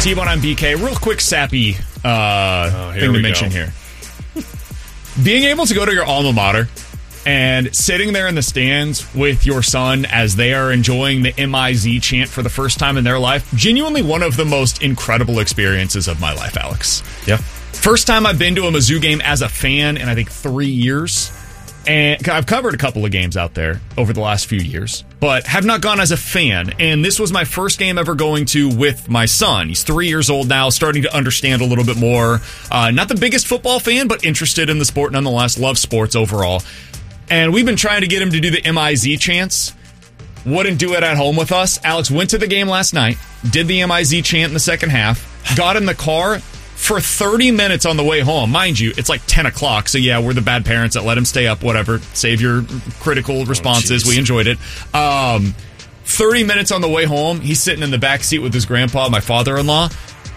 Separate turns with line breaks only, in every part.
T-Bone on BK. Real quick sappy thing to mention here. Being able to go to your alma mater and sitting there in the stands with your son as they are enjoying the MIZ chant for the first time in their life, genuinely one of the most incredible experiences of my life, Alex.
Yeah.
First time I've been to a Mizzou game as a fan in, I think, 3 years. And I've covered a couple of games out there over the last few years, but have not gone as a fan. And this was my first game ever going to with my son. He's 3 years old now, starting to understand a little bit more. Not the biggest football fan, but interested in the sport nonetheless. Loves sports overall. And we've been trying to get him to do the MIZ chants. Wouldn't do it at home with us. Alex went to the game last night, did the MIZ chant in the second half, got in the car for 30 minutes on the way home. Mind you, it's like 10 o'clock, so yeah, we're the bad parents that let him stay up, whatever. Save your critical responses. We enjoyed it. 30 minutes on the way home, he's sitting in the back seat with his grandpa, my father-in-law.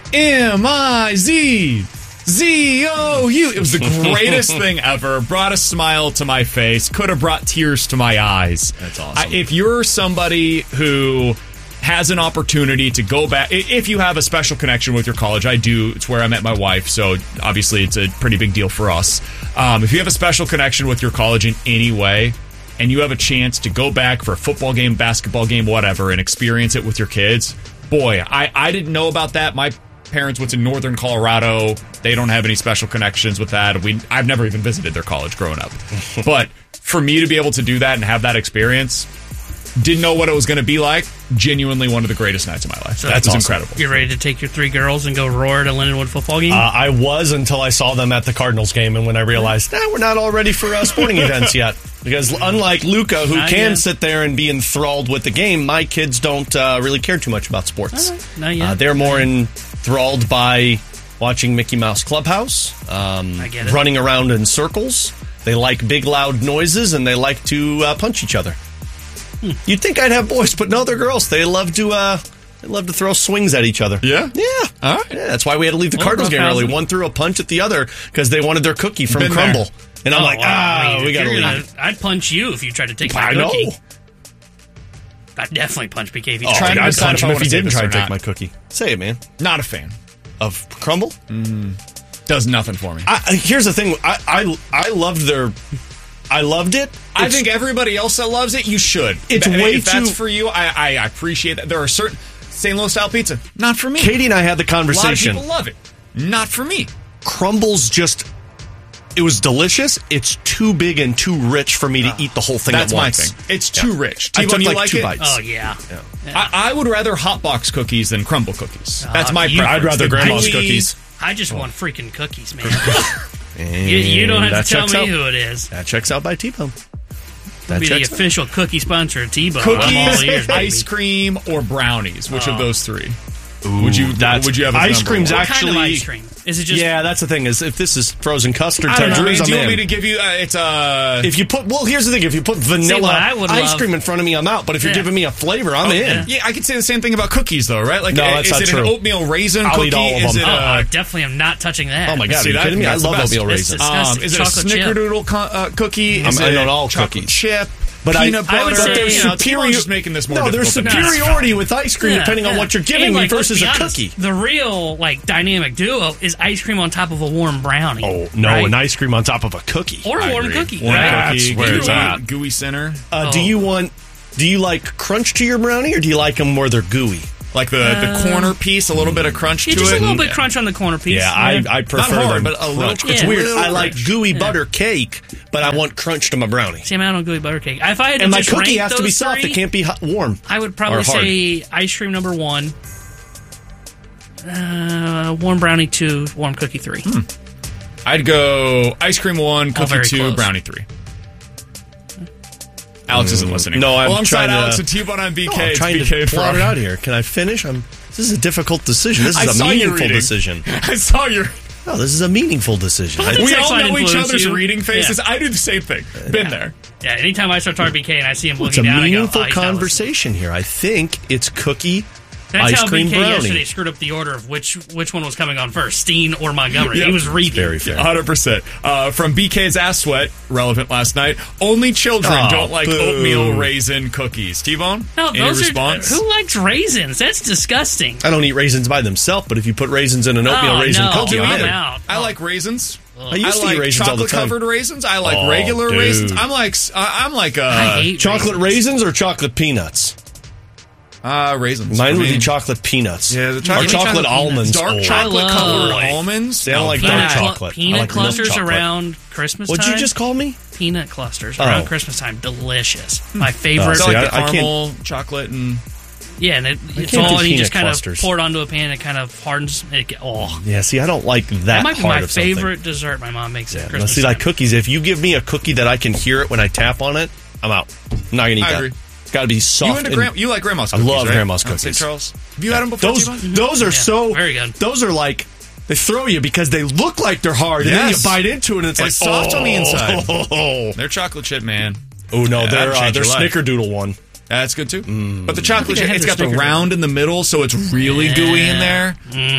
M-I-Z-Z-O-U. It was the greatest thing ever. Brought a smile to my face. Could have brought tears to my eyes.
That's awesome.
If you're somebody who has an opportunity to go back, if you have a special connection with your college, I do. It's where I met my wife, so obviously it's a pretty big deal for us. If you have a special connection with your college in any way, and you have a chance to go back for a football game, basketball game, whatever, and experience it with your kids, boy, I didn't know about that. My parents went to Northern Colorado. They don't have any special connections with that. I've never even visited their college growing up. But for me to be able to do that and have that experience, didn't know what it was going to be like. Genuinely one of the greatest nights of my life.
So
that was awesome. Incredible.
You're ready to take your three girls and go roar at a Lindenwood football game?
I was until I saw them at the Cardinals game, and when I realized, we're not all ready for sporting events yet. Because unlike Luca, who can sit there and be enthralled with the game, my kids don't really care too much about sports.
Not yet.
They're more enthralled by watching Mickey Mouse Clubhouse, running around in circles. They like big, loud noises, and they like to punch each other. You'd think I'd have boys, but no, they're girls. They love to throw swings at each other.
Yeah?
Yeah.
All right.
Yeah, that's why we had to leave the Cardinals game early. One threw a punch at the other because they wanted their cookie from Crumble. There. And I'm we got to leave.
I'd punch you if you tried to take my cookie.
I know.
I'd definitely punch BK if you
tried to punch him if he didn't try to take my cookie. Say it, man.
Not a fan.
Of Crumble?
Does nothing for me.
Here's the thing. I loved I loved it.
I think everybody else that loves it, you should. If that's for you, I appreciate that. There are certain St. Louis style pizza, not for me.
Katie and I had the conversation.
A lot of people love it, not for me.
Crumble's it was delicious. It's too big and too rich for me to eat the whole thing at once.
That's my thing. It's too rich.
I took
you
like 2 bites.
Oh, yeah.
I would rather hot box cookies than Crumble cookies. That's my preference.
I'd rather grandma's cookies.
I just want freaking cookies, man. You don't have to tell me who it is.
That checks out by T-Bone.
Be the official cookie sponsor of T-Bone.
Cookies, ice cream, or brownies. Which of those three?
Ooh,
would you have
ice cream's
what
actually
kind of ice cream? Is it just
that's the thing is if this is frozen custard
I don't know,
do
you want me to give you
if you put here's the thing, if you put vanilla ice cream in front of me, I'm out, but if you're giving me a flavor, I'm in.
Yeah, I could say the same thing about cookies though, right? Like,
no, that's
is it
true.
an oatmeal raisin
I'll
cookie?
Eat all of them.
Is it
I definitely am not touching that.
Oh my god, are you kidding me? I love oatmeal raisins.
Is it a snickerdoodle cookie? Is
it
an
all
chocolate
cookies
chip?
But
peanut butter.
I would say,
there's superior. Just making this more
there's superiority with ice cream depending on what you're giving me versus a cookie.
The real dynamic duo is ice cream on top of a warm brownie.
Oh no, an ice cream on top of a cookie
or a warm cookie.
That's where it's at.
Gooey center.
Do you like crunch to your brownie or do you like them where they're gooey?
Like the corner piece, a little bit of crunch to it.
Just a little bit crunch on the corner piece.
Yeah, I prefer
not hard,
them
but a little
crunch. It's weird. I like gooey butter cake, but I want crunch to my brownie.
Same amount of gooey butter cake. If I had to
and my
just
cookie
rank
has to be soft. It can't be warm.
I would probably say ice cream number 1, warm brownie 2, warm cookie 3.
I'd go ice cream 1, cookie 2, brownie 3. Alex isn't listening.
No, I'm trying to...
Alex and T-Bone on BK.
No, I'm trying to plot it out here. Can I finish? This is a difficult decision. This is a meaningful decision.
I saw your...
No, this is a meaningful decision.
We all know each other's reading faces. Yeah. I do the same thing. Been there.
Yeah, anytime I start talking BK and I see him looking
down,
I go,
it's a meaningful conversation here. I think it's cookie
That's
ice
how
cream
BK
brownie.
yesterday screwed up the order of which one was coming on first, Steen or Montgomery.
Yep.
He was reading.
Very fair.
100%. From BK's Ass Sweat, relevant last night. Only children don't like oatmeal raisin cookies. T-Bone?
No,
any
those
response?
who likes raisins? That's disgusting.
I don't eat raisins by themselves, but if you put raisins in an oatmeal raisin
no,
cookie,
I'm
I'm in.
out.
I like raisins.
I used to
like
eat raisins all the time.
chocolate-covered raisins. I like
Oh,
regular
dude.
raisins. I'm like
I hate
Chocolate raisins or chocolate peanuts?
raisins.
Mine
for
would
me.
be chocolate peanuts.
Yeah, the
or
chocolate-
chocolate almonds.
Dark
Oh.
chocolate-covered
I love-
almonds.
See, I don't like
peanut,
dark chocolate. I
Peanut
like milk
clusters
chocolate.
around Christmas
What'd
time.
you just call me?
Peanut clusters around Christmas time. Delicious. My favorite.
It's
See,
like the
I can't-
caramel, chocolate, and
Yeah, and it's
can't do
all, and you
peanut
just kind
clusters.
of pour it onto a pan and it kind of hardens.
Yeah, see, I don't like that
That might be
part
my
of something.
favorite dessert my mom makes at
Now,
Christmas
see, like
time.
cookies, if you give me a cookie that I can hear it when I tap on it, I'm out. I'm not going to eat
I
that.
agree.
Got to be soft.
you like grandma's
I
cookies,
love
right?
grandma's
St.
cookies.
Charles. Have you had them before? T-Bone?
Those are so
very good.
Those are like they throw you because they look like they're hard, and then you
Yes.
bite into it, and it's
And
like
it's soft on the inside.
Oh,
They're chocolate chip, man.
no,
that'd
they're
change your life.
Snickerdoodle one.
That's good too. But the chocolate
I
chip,
had
it's
their
got the
Snickers.
round in the middle, so it's really gooey in there.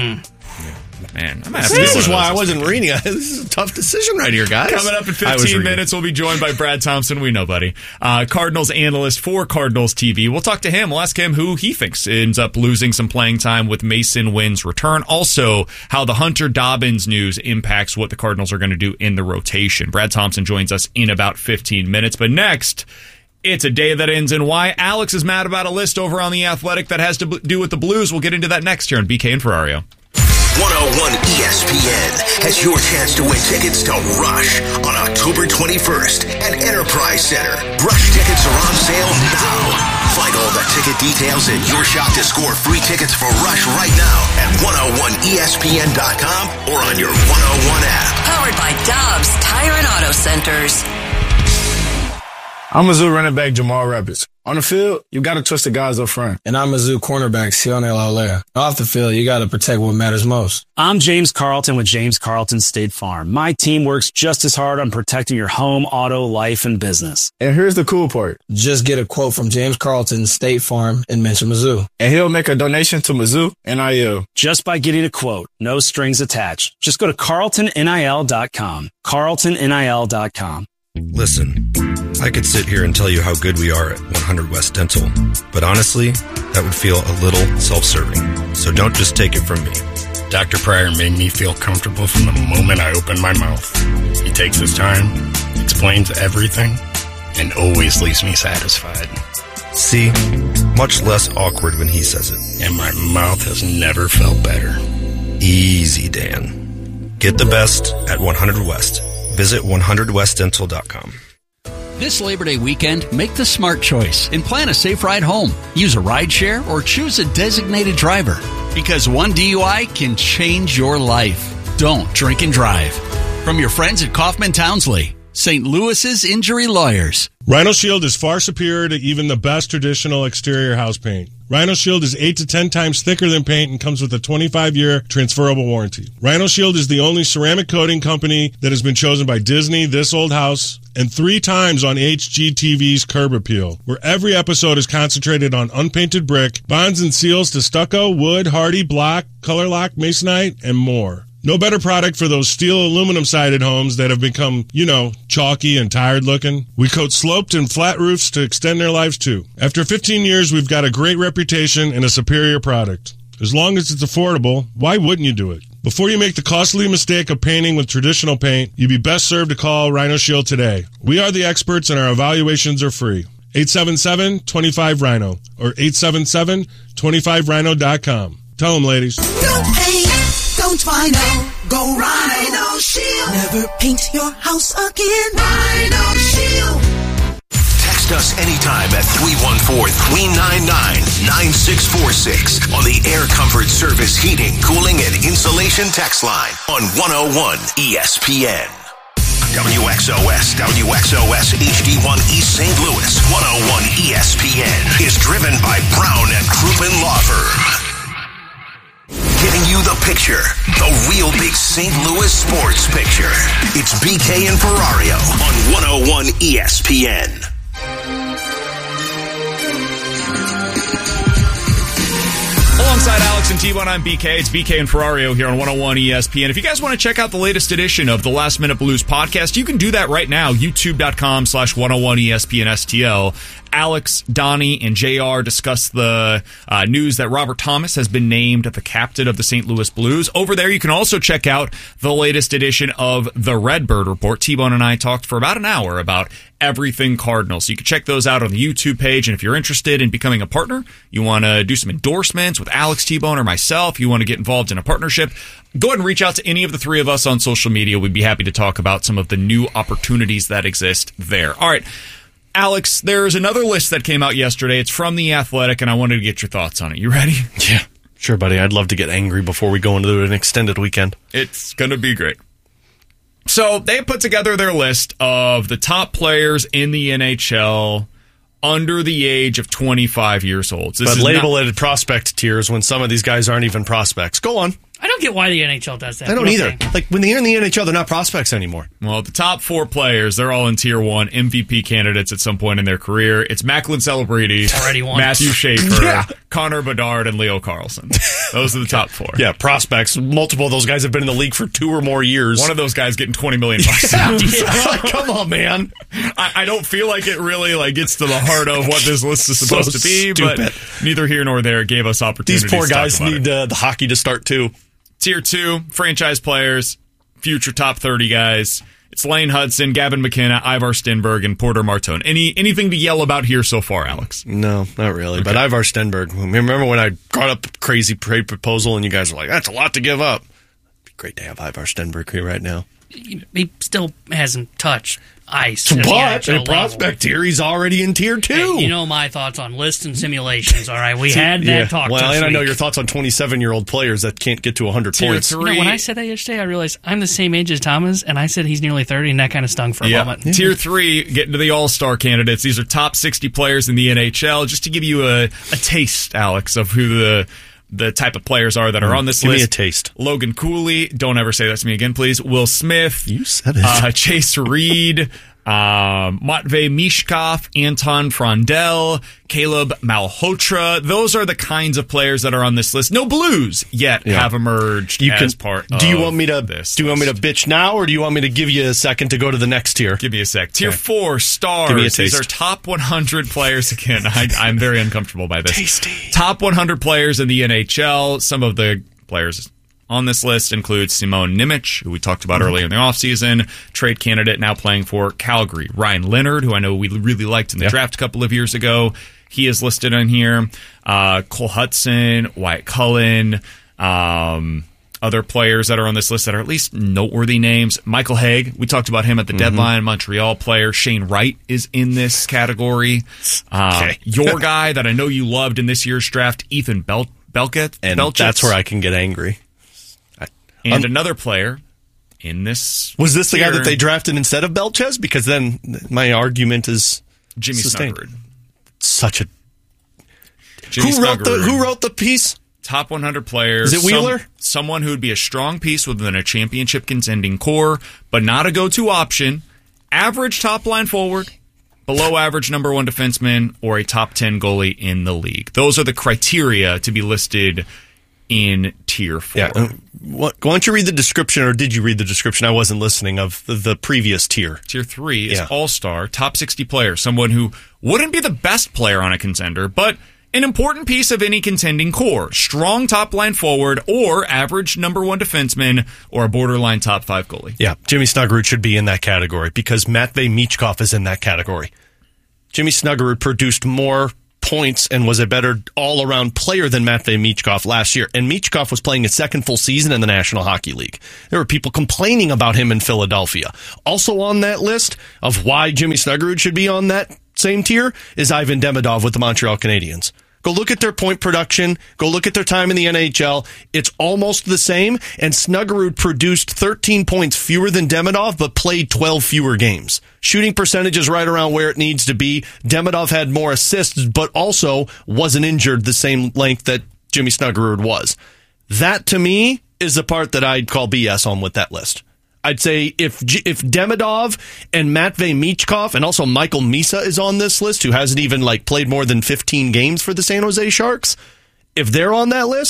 Man, I'm
See, this is why I wasn't reading. This is a tough decision right here, guys.
Coming up in
I was
15
reading.
minutes, we'll be joined by Brad Thompson. We know, buddy. Cardinals analyst for Cardinals TV. We'll talk to him. We'll ask him who he thinks ends up losing some playing time with Mason Wynn's return. Also, how the Hunter Dobbins news impacts what the Cardinals are going to do in the rotation. Brad Thompson joins us in about 15 minutes. But next, it's a day that ends in why Alex is mad about a list over on The Athletic that has to do with the Blues. We'll get into that next here on BK and Ferrario.
101 ESPN has your chance to win tickets to Rush on October 21st at Enterprise Center. Rush tickets are on sale now. Find all the ticket details and your shot to score free tickets for Rush right now at 101ESPN.com or on your 101 app.
Powered by Dobbs Tire and Auto Centers.
I'm Mizzou running back Jamal Rabbits. On the field, you got to trust the guys up front. And I'm Mizzou cornerback Sione Laulea. Off the field, you got to protect what matters most.
I'm James Carlton with James Carlton State Farm. My team works just as hard on protecting your home, auto, life, and business.
And here's the cool part. Just get a quote from James Carlton State Farm and mention Mizzou. And he'll make a donation to Mizzou NIL.
Just by getting a quote, no strings attached. Just go to CarltonNIL.com. CarltonNIL.com.
Listen, I could sit here and tell you how good we are at 100 West Dental, but honestly, that would feel a little self-serving. So don't just take it from me.
Dr. Pryor made me feel comfortable from the moment I opened my mouth. He takes his time, explains everything, and always leaves me satisfied.
See? Much less awkward when he says it.
And my mouth has never felt better.
Easy, Dan. Get the best at 100 West. Visit 100westdental.com.
This Labor Day weekend, make the smart choice and plan a safe ride home. Use a rideshare or choose a designated driver. Because one DUI can change your life. Don't drink and drive. From your friends at Kaufman Townsley, St. Louis's Injury Lawyers.
Rhino Shield is far superior to even the best traditional exterior house paint. Rhino Shield is 8 to 10 times thicker than paint and comes with a 25-year transferable warranty. Rhino Shield is the only ceramic coating company that has been chosen by Disney, This Old House, and 3 times on HGTV's Curb Appeal, where every episode is concentrated on unpainted brick, bonds and seals to stucco, wood, hardy, block, color lock, masonite, and more. No better product for those steel aluminum-sided homes that have become, chalky and tired looking. We coat sloped and flat roofs to extend their lives too. After 15 years, we've got a great reputation and a superior product. As long as it's affordable, why wouldn't you do it? Before you make the costly mistake of painting with traditional paint, you'd be best served to call Rhino Shield today. We are the experts and our evaluations are free. 877-25-RHINO or 877-25rhino.com. Tell them, ladies.
Don't paint, don't Rhino, go Rhino Shield. Never paint your house again. Rhino Shield.
Text us anytime at 314-399-9646 on the Air Comfort Service Heating, Cooling, and Insulation text line on 101 ESPN. WXOS HD1 East St. Louis 101 ESPN is driven by Brown and Crouppen Law Firm. Giving you the picture, the real big St. Louis sports picture. It's BK and Ferrario on 101 ESPN.
Alex and T-Bone, I'm BK. It's BK and Ferrario here on 101 ESPN. If you guys want to check out the latest edition of the Last Minute Blues podcast, you can do that right now. YouTube.com/101 ESPN STL. Alex, Donnie, and JR discuss the news that Robert Thomas has been named the captain of the St. Louis Blues. Over there, you can also check out the latest edition of the Redbird Report. T-Bone and I talked for about an hour about everything Cardinals. You can check those out on the YouTube page, and if you're interested in becoming a partner, you want to do some endorsements with Alex, T-Bone, or myself, you want to get involved in a partnership, go ahead and reach out to any of the three of us on social media. We'd be happy to talk about some of the new opportunities that exist there. All right. Alex, there's another list that came out yesterday. It's from The Athletic, and I wanted to get your thoughts on it. You ready?
Yeah, sure, buddy. I'd love to get angry before we go into an extended weekend.
It's going to be great. So they put together their list of the top players in the NHL under the age of 25 years old.
But label it prospect tiers when some of these guys aren't even prospects. Go on.
I don't get why the NHL does that.
I don't either. Like, when they're in the NHL, they're not prospects anymore.
Well, the top four players, they're all in Tier 1 MVP candidates at some point in their career. It's Macklin Celebrity,
already won.
Matthew Schaefer, Connor Bedard, and Leo Carlson. Those are the top four.
Yeah, prospects. Multiple of those guys have been in the league for 2 or more years.
One of those guys getting $20 million.
Come on, man.
I don't feel like it really gets to the heart of what this list is supposed to be,
stupid.
But neither here nor there. It gave us opportunities.
These poor guys need the hockey to start too.
Tier 2, franchise players, future top 30 guys. It's Lane Hudson, Gavin McKenna, Ivar Stenberg, and Porter Martone. Anything to yell about here so far, Alex?
No, not really. Okay. But Ivar Stenberg, remember when I brought up a crazy trade proposal and you guys were like, that's a lot to give up? It'd be great to have Ivar Stenberg here right now.
He still hasn't touched ice.
But in prospect tier, he's already in Tier 2.
Hey, you know my thoughts on lists and simulations, all right? We had that talk
Well,
this
and I know
week.
your thoughts on 27-year-old players that can't get to 100 points.
You know, when I said that yesterday, I realized I'm the same age as Thomas, and I said he's nearly 30, and that kind of stung for a moment.
Yeah. Tier 3, getting to the all-star candidates. These are top 60 players in the NHL. Just to give you a taste, Alex, of who the type of players are that are on this list.
Give me a taste.
Logan Cooley. Don't ever say that to me again, please. Will Smith.
You said it.
Chase Reed. Matvei Mishkov, Anton Frondel, Caleb Malhotra. Those are the kinds of players that are on this list. No Blues yet have emerged as part of
Do you want me to
this
Do you want me to bitch now, or do you want me to give you a second to go to the next tier?
Give me a sec. Tier 4, stars.
Give me a taste.
These are top 100 players. Again, I'm very uncomfortable by this.
Tasty.
Top 100 players in the NHL. Some of the players on this list include Simon Nemec, who we talked about earlier in the offseason, trade candidate now playing for Calgary. Ryan Leonard, who I know we really liked in the draft a couple of years ago. He is listed on here. Cole Hudson, Wyatt Cullen, other players that are on this list that are at least noteworthy names. Michael Hague, we talked about him at the deadline, Montreal player. Shane Wright is in this category. Your guy that I know you loved in this year's draft, Ethan Belkett.
And that's where I can get angry.
And another player in this
Was this the guy that they drafted instead of Belchez? Because then my argument is
Jimmy
sustained.
Snuggerud.
Such a...
Jimmy
Who wrote the piece?
Top 100 players.
Is it Wheeler?
Someone who would be a strong piece within a championship contending core, but not a go-to option. Average top-line forward, below average number 1 defenseman, or a top 10 goalie in the league. Those are the criteria to be listed in Tier 4.
Yeah. Why don't you read the description, or did you read the description? I wasn't listening, of the previous tier.
Tier 3 is all-star, top 60 player, someone who wouldn't be the best player on a contender, but an important piece of any contending core. Strong top-line forward, or average number 1 defenseman, or a borderline top 5 goalie.
Yeah, Jimmy Snuggerud should be in that category, because Matvei Michkov is in that category. Jimmy Snuggerud produced more points and was a better all-around player than Matvei Michkov last year. And Michkov was playing his second full season in the National Hockey League. There were people complaining about him in Philadelphia. Also on that list of why Jimmy Snuggerud should be on that same tier is Ivan Demidov with the Montreal Canadiens. Go look at their point production. Go look at their time in the NHL. It's almost the same. And Snuggerud produced 13 points fewer than Demidov, but played 12 fewer games. Shooting percentage is right around where it needs to be. Demidov had more assists, but also wasn't injured the same length that Jimmy Snuggerud was. That, to me, is the part that I'd call BS on with that list. I'd say if Demidov and Matvei Michkov and also Michael Misa is on this list, who hasn't even played more than 15 games for the San Jose Sharks, if they're on that list,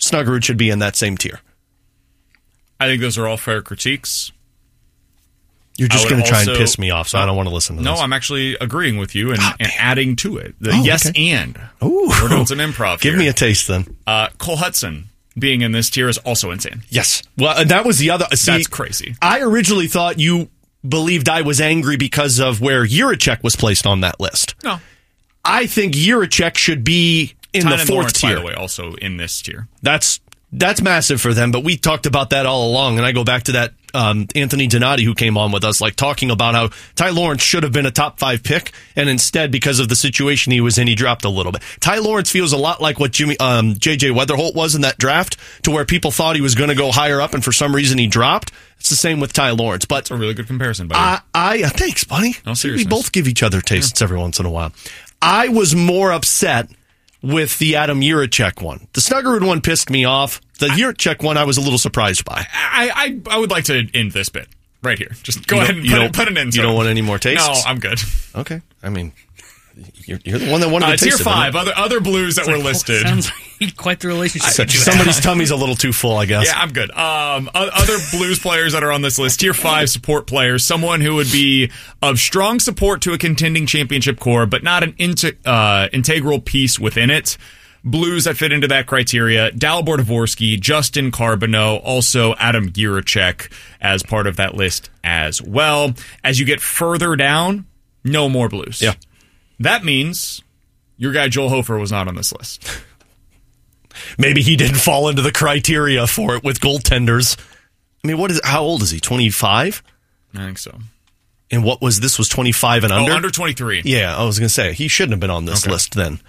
Snuggerud should be in that same tier.
I think those are all fair critiques.
You're just going to try and piss me off, so I don't want to listen to this.
No, I'm actually agreeing with you and adding to it. Yes, and.
Ooh.
We're doing some improv
Give
here.
me a taste, then.
Cole Hudson being in this tier is also insane.
Yes. Well, that was the other... See,
that's crazy.
I originally thought you believed I was angry because of where Jiricek was placed on that list.
No.
I think Jiricek should be in the 4th
Lawrence,
tier.
By the way, also in this tier.
That's massive for them, but we talked about that all along, and I go back to that Anthony Donati who came on with us, like talking about how Ty Lawrence should have been a top 5 pick, and instead, because of the situation he was in, he dropped a little bit. Ty Lawrence feels a lot like what J.J. Weatherholt was in that draft, to where people thought he was going to go higher up, and for some reason he dropped. It's the same with Ty Lawrence. But
it's a really good comparison, buddy.
Thanks, buddy.
No,
we both give each other tastes every once in a while. I was more upset with the Adam Jiricek one. The Snuggerud one pissed me off. The Jiricek one I was a little surprised by.
I would like to end this bit right here. Just go ahead and put an end to it.
You don't want any more tastes?
No, I'm good.
Okay. I mean, you're the one that wanted to taste
tier 5, other blues that were listed.
Sounds like quite the relationship.
Somebody's tummy's a little too full, I guess.
Yeah, I'm good. Other blues players that are on this list, tier 5 support players, someone who would be of strong support to a contending championship core, but not an integral piece within it. Blues that fit into that criteria: Dalibor Dvorsky, Justin Carbonneau, also Adam Jiricek as part of that list as well. As you get further down, no more Blues.
Yeah. That
means your guy Joel Hofer was not on this list.
Maybe he didn't fall into the criteria for it with goaltenders. I mean, how old is he? 25?
I think so.
And this was 25 and under?
Oh, under 23.
Yeah, I was going to say, he shouldn't have been on this list then.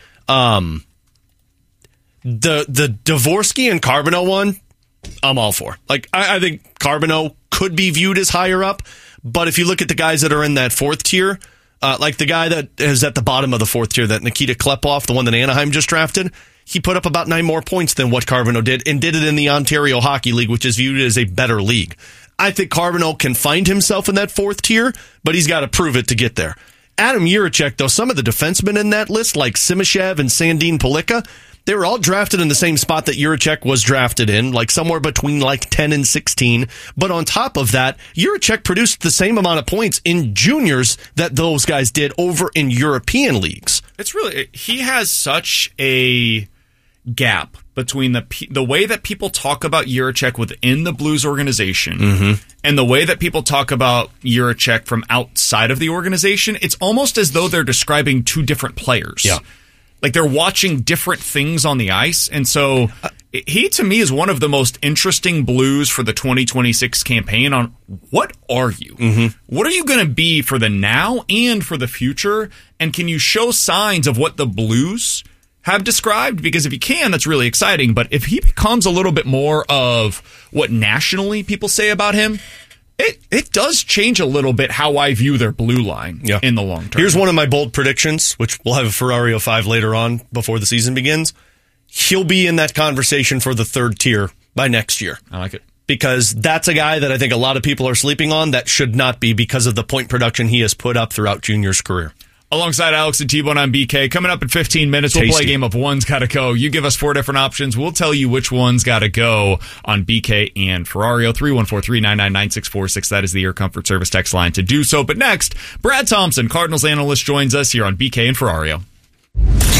The Dvorsky and Carbonneau one, I'm all for. Like, I think Carbonneau could be viewed as higher up, but if you look at the guys that are in that 4th tier, like the guy that is at the bottom of the 4th tier, that Nikita Klepov, the one that Anaheim just drafted, he put up about 9 more points than what Carbonneau did, and did it in the Ontario Hockey League, which is viewed as a better league. I think Carbonneau can find himself in that 4th tier, but he's got to prove it to get there. Adam Jiricek, though, some of the defensemen in that list, like Simashev and Sandin Pellikka, they were all drafted in the same spot that Jiricek was drafted in, like somewhere between like 10 and 16. But on top of that, Jiricek produced the same amount of points in juniors that those guys did over in European leagues.
He has such a gap between the way that people talk about Jiricek within the Blues organization and the way that people talk about Jiricek from outside of the organization. It's almost as though they're describing two different players.
Yeah.
Like they're watching different things on the ice. And so he, to me, is one of the most interesting Blues for the 2026 campaign on what are you? What are you going to be for the now and for the future? And can you show signs of what the Blues have described? Because if you can, that's really exciting. But if he becomes a little bit more of what nationally people say about him, it does change a little bit how I view their blue line in the long term.
Here's one of my bold predictions, which we'll have a Ferrario 5 later on before the season begins. He'll be in that conversation for the 3rd tier by next year.
I like it.
Because that's a guy that I think a lot of people are sleeping on that should not be because of the point production he has put up throughout Junior's career.
Alongside Alex and T-Bone on BK. Coming up in 15 minutes, we'll play a game of One's Gotta Go. You give us 4 different options. We'll tell you which one's gotta go on BK and Ferrario. 314-399-9646. That is the Air Comfort Service text line to do so. But next, Brad Thompson, Cardinals analyst, joins us here on BK and Ferrario.